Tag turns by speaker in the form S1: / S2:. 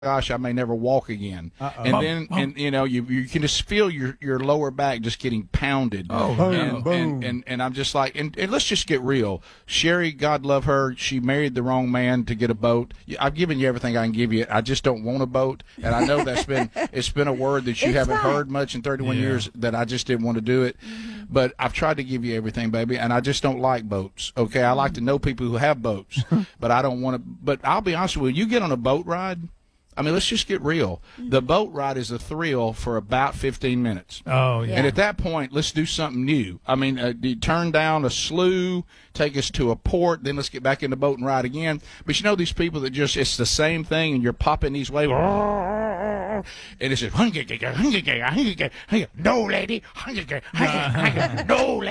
S1: gosh, I may never walk again.
S2: Uh-oh.
S1: And then, and you can just feel your lower back just getting pounded. And I'm just like, and let's just get real. Sherry, God love her, she married the wrong man to get a boat. I've given you everything I can give you. I just don't want a boat. And I know it's been a word that you haven't heard much in 31 years, that I just didn't want to do it. But I've tried to give you everything, baby, and I just don't like boats. Okay, I like to know people who have boats, but I don't want to. But I'll be honest with you, you get on a boat ride. I mean, let's just get real. The boat ride is a thrill for about 15 minutes.
S2: Oh, yeah.
S1: And at that point, let's do something new. I mean, you turn down a slough, take us to a port, then let's get back in the boat and ride again. But you know these people that just, it's the same thing, and you're popping these waves. And it's just, no, lady, no, lady.